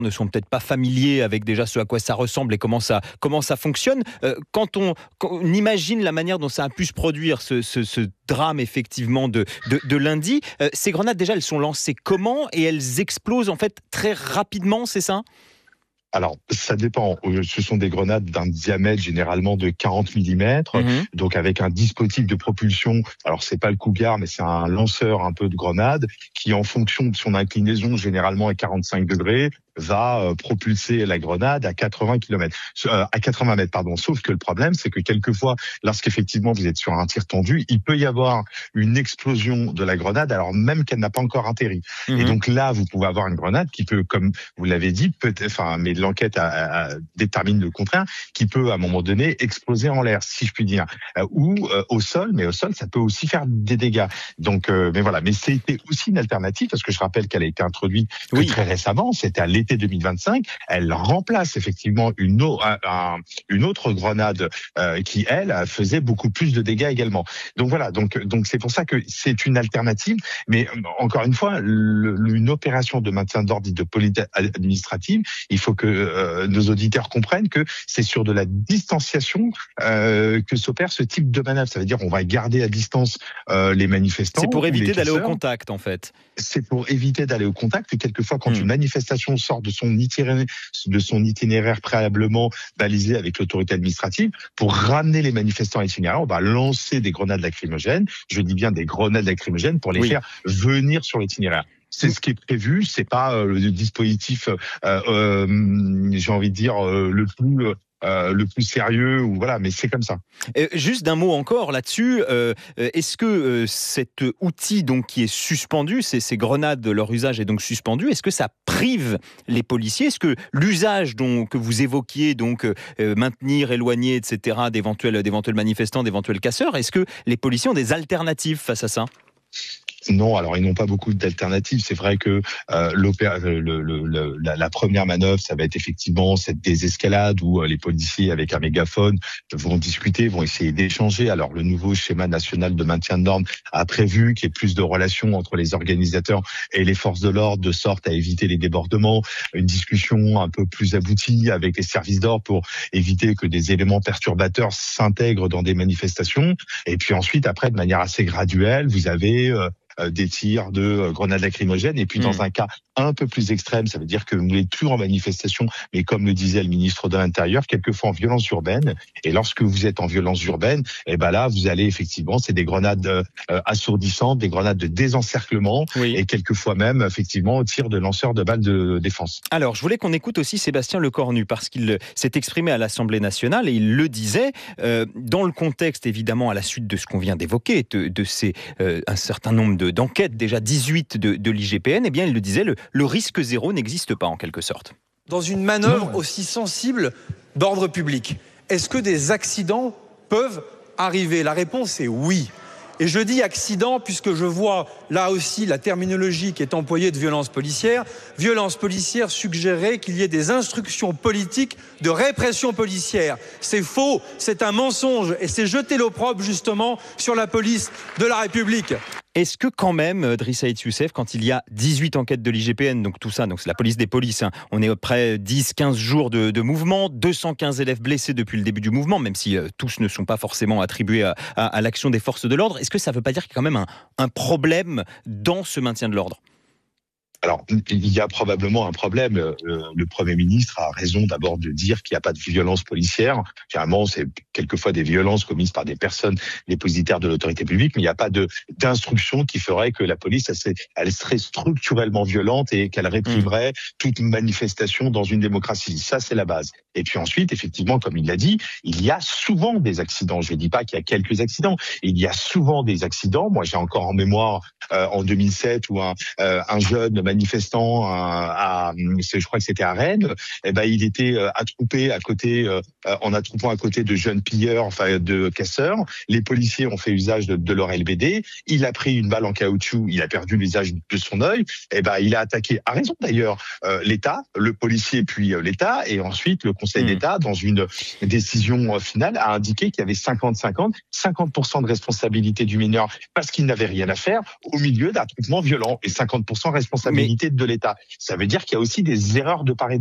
ne sont peut-être pas familiers avec déjà ce à quoi ça ressemble et comment ça fonctionne. Quand on imagine la manière dont ça a pu se produire, ce drame effectivement de lundi, ces grenades déjà elles sont lancées comment et elles explosent en fait très rapidement, c'est ça ? Alors, ça dépend. Ce sont des grenades d'un diamètre généralement de 40 mm, donc avec un dispositif de propulsion. Alors, c'est pas le Cougar, mais c'est un lanceur un peu de grenade qui, en fonction de son inclinaison, généralement à 45 degrés, va propulser la grenade à 80 mètres, pardon. Sauf que le problème, c'est que quelquefois, lorsqu'effectivement vous êtes sur un tir tendu, il peut y avoir une explosion de la grenade, alors même qu'elle n'a pas encore atterri. Et donc là, vous pouvez avoir une grenade qui peut, comme vous l'avez dit, mais l'enquête détermine le contraire, qui peut à un moment donné exploser en l'air, si je puis dire, ou au sol. Mais au sol, ça peut aussi faire des dégâts. Donc, mais voilà. Mais c'était aussi une alternative parce que je rappelle qu'elle a été introduite très récemment. C'était à l'été 2025, elle remplace effectivement une autre grenade qui, elle, faisait beaucoup plus de dégâts également. Donc voilà, donc c'est pour ça que c'est une alternative. Mais encore une fois, une opération de maintien d'ordre de police administrative, il faut que nos auditeurs comprennent que c'est sur de la distanciation que s'opère ce type de manœuvre. Ça veut dire on va garder à distance les manifestants. C'est pour éviter d'aller au contact, en fait. C'est pour éviter d'aller au contact. Quelquefois, quand une manifestation sort de son itinéraire préalablement balisé avec l'autorité administrative, pour ramener les manifestants itinéraires, on va lancer des grenades lacrymogènes. Je dis bien des grenades lacrymogènes pour les faire venir sur l'itinéraire. C'est ce qui est prévu, c'est pas le dispositif, j'ai envie de dire, le plus sérieux, ou voilà, mais c'est comme ça. Juste d'un mot encore là-dessus, est-ce que cet outil donc qui est suspendu, ces grenades, leur usage est donc suspendu, est-ce que ça prive les policiers ? Est-ce que l'usage que vous évoquiez, donc maintenir, éloigner, etc., d'éventuels manifestants, d'éventuels casseurs, est-ce que les policiers ont des alternatives face à ça ? Non, alors ils n'ont pas beaucoup d'alternatives. C'est vrai que la première manœuvre, ça va être effectivement cette désescalade où les policiers avec un mégaphone vont discuter, vont essayer d'échanger. Alors le nouveau schéma national de maintien de l'ordre a prévu qu'il y ait plus de relations entre les organisateurs et les forces de l'ordre, de sorte à éviter les débordements, une discussion un peu plus aboutie avec les services d'ordre pour éviter que des éléments perturbateurs s'intègrent dans des manifestations. Et puis ensuite, après, de manière assez graduelle, vous avez des tirs de grenades lacrymogènes. Et puis dans un cas un peu plus extrême, ça veut dire que vous n'êtes plus en manifestation, mais comme le disait le ministre de l'Intérieur, quelquefois en violence urbaine. Et lorsque vous êtes en violence urbaine, et ben là, vous allez effectivement, c'est des grenades assourdissantes, des grenades de désencerclement, et quelquefois même, effectivement, au tir de lanceurs de balles de défense. Alors, je voulais qu'on écoute aussi Sébastien Lecornu, parce qu'il s'est exprimé à l'Assemblée nationale, et il le disait, dans le contexte, évidemment, à la suite de ce qu'on vient d'évoquer, de ces un certain nombre d'enquêtes, déjà 18 de l'IGPN, eh bien, il le disait, le risque zéro n'existe pas, en quelque sorte. Dans une manœuvre aussi sensible d'ordre public, est-ce que des accidents peuvent arriver ? La réponse est oui. Et je dis accident puisque je vois là aussi la terminologie qui est employée de violence policière. Violence policière suggérerait qu'il y ait des instructions politiques de répression policière. C'est faux, c'est un mensonge et c'est jeter l'opprobre justement sur la police de la République. Est-ce que quand même, Driss Aït Youssef, quand il y a 18 enquêtes de l'IGPN, donc tout ça, donc c'est la police des polices, on est après 10-15 jours de mouvement, 215 élèves blessés depuis le début du mouvement, même si tous ne sont pas forcément attribués à l'action des forces de l'ordre, est-ce que ça ne veut pas dire qu'il y a quand même un problème dans ce maintien de l'ordre ? Alors, il y a probablement un problème. Le Premier ministre a raison d'abord de dire qu'il n'y a pas de violence policière. Généralement, c'est quelquefois des violences commises par des personnes dépositaires de l'autorité publique, mais il n'y a pas d'instruction qui ferait que la police, elle serait structurellement violente et qu'elle réprimerait toute manifestation dans une démocratie. Ça, c'est la base. Et puis ensuite, effectivement, comme il l'a dit, il y a souvent des accidents. Je ne dis pas qu'il y a quelques accidents. Il y a souvent des accidents. Moi, j'ai encore en mémoire en 2007 où un jeune manifestant je crois que c'était à Rennes, il était attroupé à côté de jeunes pilleurs, enfin de casseurs. Les policiers ont fait usage de leur LBD. Il a pris une balle en caoutchouc, il a perdu l'usage de son œil. Il a attaqué, à raison d'ailleurs, l'État, le policier puis l'État, et ensuite le Conseil d'État, dans une décision finale, a indiqué qu'il y avait 50% de responsabilité du mineur parce qu'il n'avait rien à faire au milieu d'un attroupement violent et 50% responsabilité responsabilité de l'État. Ça veut dire qu'il y a aussi des erreurs de part et